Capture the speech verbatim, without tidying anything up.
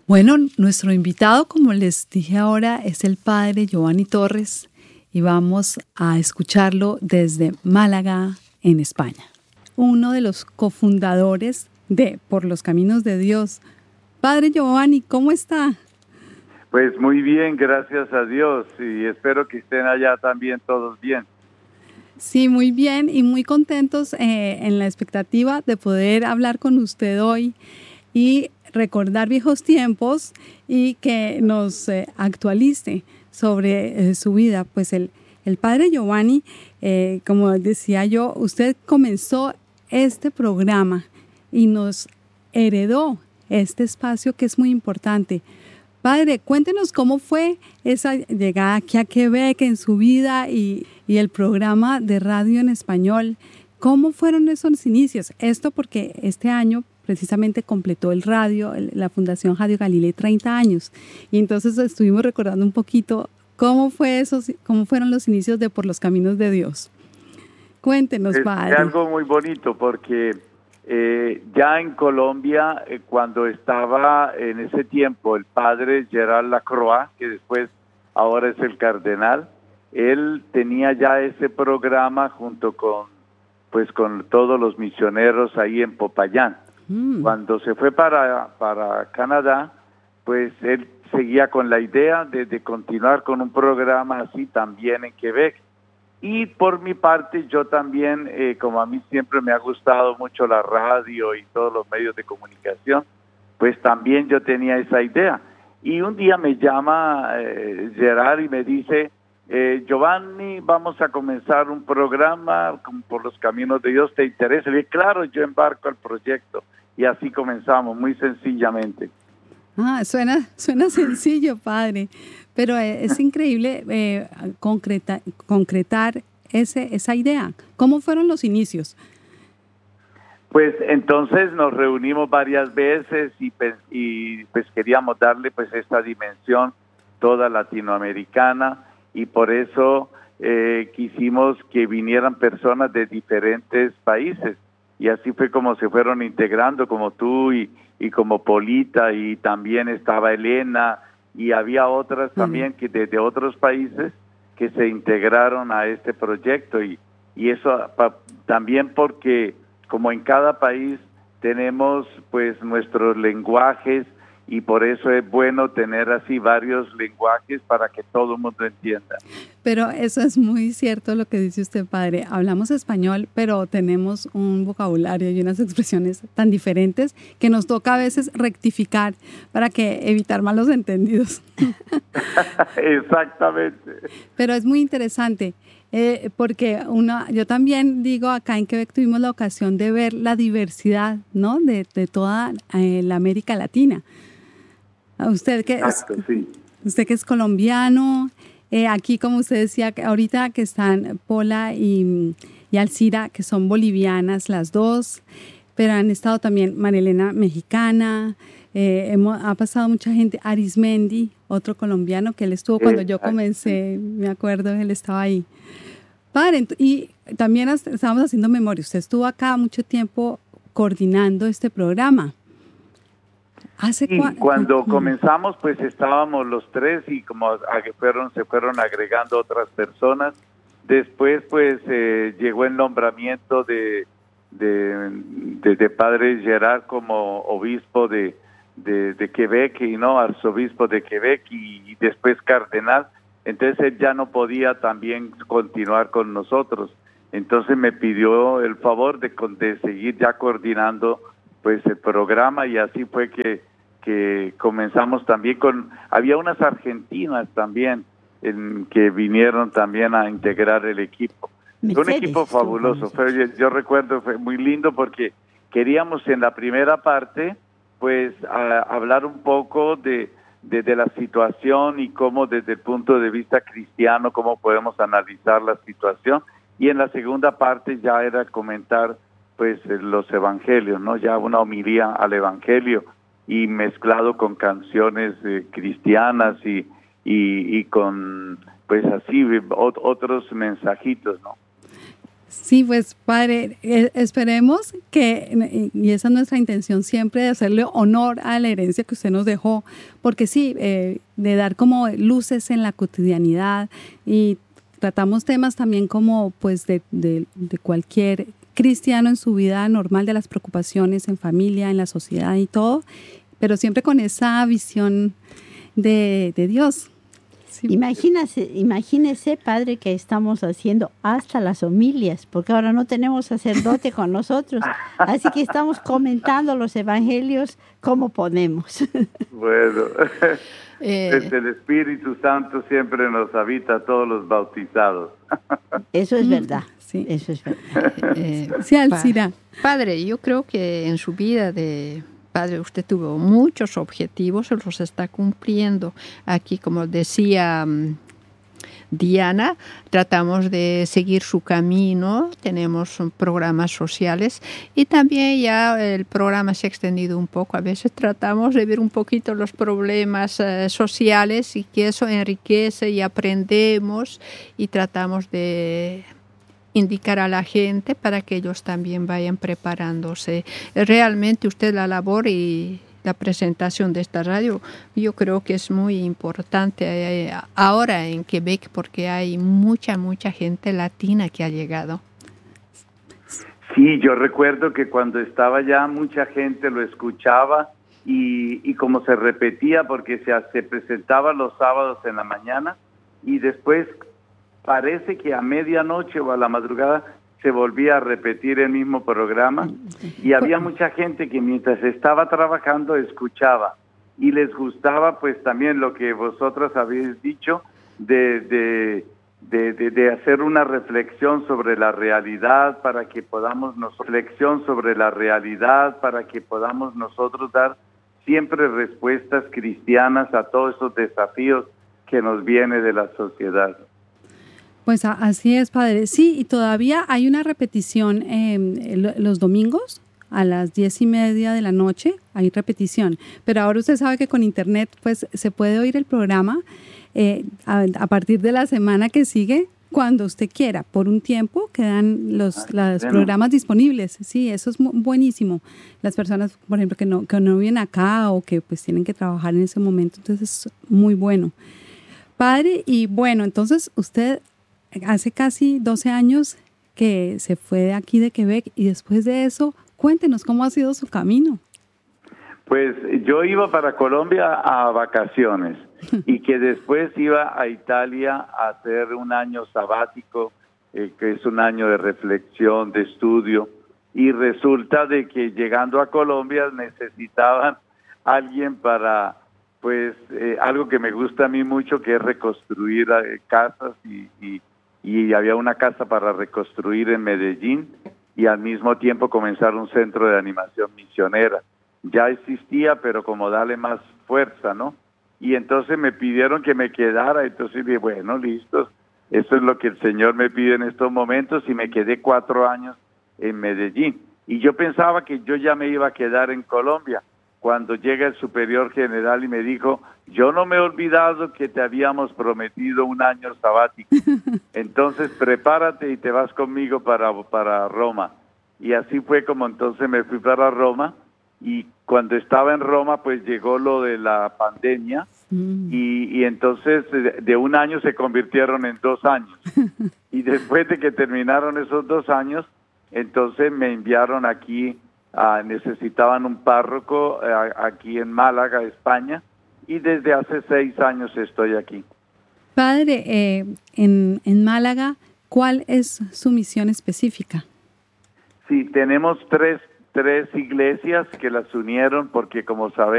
Bueno, nuestro invitado, como les dije ahora, es el padre Giovanni Torres y vamos a escucharlo desde Málaga, en España. Uno de los cofundadores de Por los Caminos de Dios. Padre Giovanni, ¿cómo está? Pues muy bien, gracias a Dios, y espero que estén allá también todos bien. Sí, muy bien y muy contentos eh, en la expectativa de poder hablar con usted hoy y recordar viejos tiempos y que nos eh, actualice sobre eh, su vida. Pues el, el padre Giovanni, eh, como decía yo, usted comenzó este programa y nos heredó este espacio que es muy importante. Padre, cuéntenos cómo fue esa llegada aquí a Quebec en su vida y, y el programa de radio en español. ¿Cómo fueron esos inicios? Esto porque este año precisamente completó el radio, la Fundación Radio Galilei treinta años. Y entonces estuvimos recordando un poquito cómo fue esos, cómo fueron los inicios de Por los Caminos de Dios. Cuéntenos, es, padre. Es algo muy bonito porque eh, ya en Colombia, eh, cuando estaba en ese tiempo el padre Gerard Lacroix, que después ahora es el cardenal, él tenía ya ese programa junto con, pues, con todos los misioneros ahí en Popayán. Mm. Cuando se fue para, para Canadá, pues él seguía con la idea de, de continuar con un programa así también en Quebec. Y por mi parte, yo también, eh, como a mí siempre me ha gustado mucho la radio y todos los medios de comunicación, pues también yo tenía esa idea. Y un día me llama eh, Gerard y me dice, eh, Giovanni, vamos a comenzar un programa Por los Caminos de Dios, ¿te interesa? Le dije, claro, yo embarco al proyecto. Y así comenzamos, muy sencillamente. Ah, suena, suena sencillo, padre, pero es increíble eh, concreta, concretar ese, esa idea. ¿Cómo fueron los inicios? Pues entonces nos reunimos varias veces y, y pues queríamos darle pues esta dimensión toda latinoamericana y por eso eh, quisimos que vinieran personas de diferentes países. Y así fue como se fueron integrando, como tú y, y como Polita, y también estaba Elena, y había otras también que de, de otros países que se integraron a este proyecto. Y, y eso pa, también porque como en cada país tenemos pues nuestros lenguajes, y por eso es bueno tener así varios lenguajes para que todo el mundo entienda. Pero eso es muy cierto lo que dice usted, padre. Hablamos español, pero tenemos un vocabulario y unas expresiones tan diferentes que nos toca a veces rectificar para que evitar malos entendidos. Exactamente. Pero es muy interesante. Eh, porque una, yo también digo, acá en Quebec tuvimos la ocasión de ver la diversidad, ¿no? de, de toda eh, la América Latina. Usted que, Exacto, es, sí. usted que es colombiano, eh, aquí como usted decía, ahorita que están Pola y, y Alcira, que son bolivianas las dos, pero han estado también Marilena mexicana, eh, hemos, ha pasado mucha gente, Arismendi, otro colombiano que él estuvo cuando yo comencé, me acuerdo, él estaba ahí. Padre, y también estábamos haciendo memoria, usted estuvo acá mucho tiempo coordinando este programa. ¿Hace y cua- cuando cu- comenzamos, pues estábamos los tres y como fueron, se fueron agregando otras personas. Después, pues eh, llegó el nombramiento de, de, de, de Padre Gerard como obispo de, de, de Quebec, y no, arzobispo de Quebec y, y después cardenal. Entonces él ya no podía también continuar con nosotros. Entonces me pidió el favor de, de seguir ya coordinando pues el programa, y así fue que, que comenzamos también con, había unas argentinas también en, que vinieron también a integrar el equipo. Fue un equipo fabuloso, fue, yo recuerdo, fue muy lindo porque queríamos en la primera parte pues a, hablar un poco de, de, de la situación y cómo desde el punto de vista cristiano, cómo podemos analizar la situación, y en la segunda parte ya era comentar pues los evangelios, ¿no? Ya una homilía al evangelio y mezclado con canciones eh, cristianas y, y, y con pues así ot- otros mensajitos, ¿no? Sí, pues padre, eh, esperemos que, y esa es nuestra intención siempre, de hacerle honor a la herencia que usted nos dejó, porque sí, eh, de dar como luces en la cotidianidad, y tratamos temas también como pues de, de, de cualquier cristiano en su vida normal, de las preocupaciones en familia, en la sociedad y todo, pero siempre con esa visión de, de Dios. Sí. Imagínese, imagínese, padre, que estamos haciendo hasta las homilias, porque ahora no tenemos sacerdote con nosotros, así que estamos comentando los evangelios como podemos. Bueno, Eh, pues el Espíritu Santo siempre nos habita a todos los bautizados. Eso es verdad, Sí. eso es verdad. eh, Sí, pa- Alcira. Padre, yo creo que en su vida de padre usted tuvo muchos objetivos, los está cumpliendo. Aquí, como decía mm, Diana, tratamos de seguir su camino, tenemos um, programas sociales y también ya el programa se ha extendido un poco. A veces tratamos de ver un poquito los problemas eh, sociales y que eso enriquece y aprendemos y tratamos de indicar a la gente para que ellos también vayan preparándose. Realmente usted la labor y la presentación de esta radio, yo creo que es muy importante eh, ahora en Quebec porque hay mucha, mucha gente latina que ha llegado. Sí, yo recuerdo que cuando estaba allá mucha gente lo escuchaba y, y como se repetía porque se, se presentaba los sábados en la mañana y después parece que a medianoche o a la madrugada se volvía a repetir el mismo programa y había mucha gente que mientras estaba trabajando escuchaba y les gustaba pues también lo que vosotras habéis dicho de, de, de, de, de hacer una reflexión sobre la realidad para que podamos nos reflexión sobre la realidad para que podamos nosotros dar siempre respuestas cristianas a todos esos desafíos que nos viene de la sociedad. Pues a, así es, padre. Sí, y todavía hay una repetición eh, lo- los domingos a las diez y media de la noche, hay repetición. Pero ahora usted sabe que con internet pues se puede oír el programa eh, a, a partir de la semana que sigue, cuando usted quiera. Por un tiempo quedan los, Ah, los bueno. programas disponibles. Sí, eso es mu- buenísimo. Las personas, por ejemplo, que no, que no viven acá o que pues tienen que trabajar en ese momento, entonces es muy bueno. Padre, y bueno, entonces usted hace casi doce años que se fue de aquí de Quebec y después de eso, cuéntenos cómo ha sido su camino. Pues yo iba para Colombia a vacaciones y que después iba a Italia a hacer un año sabático, eh, que es un año de reflexión, de estudio, y resulta de que llegando a Colombia necesitaban alguien para, pues, eh, algo que me gusta a mí mucho, que es reconstruir eh, casas y, y, y había una casa para reconstruir en Medellín y al mismo tiempo comenzar un centro de animación misionera. Ya existía, pero como darle más fuerza, ¿no? Y entonces me pidieron que me quedara, entonces dije, bueno, listo, eso es lo que el Señor me pide en estos momentos y me quedé cuatro años en Medellín. Y yo pensaba que yo ya me iba a quedar en Colombia, cuando llega el superior general y me dijo, yo no me he olvidado que te habíamos prometido un año sabático, entonces prepárate y te vas conmigo para, para Roma. Y así fue como entonces me fui para Roma, y cuando estaba en Roma pues llegó lo de la pandemia Mm. y, y entonces de, de un año se convirtieron en dos años y después de que terminaron esos dos años entonces me enviaron aquí, a, necesitaban un párroco a, aquí en Málaga, España, y desde hace seis años estoy aquí. Padre, eh, en, en Málaga, ¿cuál es su misión específica? Sí, tenemos tres, tres iglesias que las unieron porque como sabemos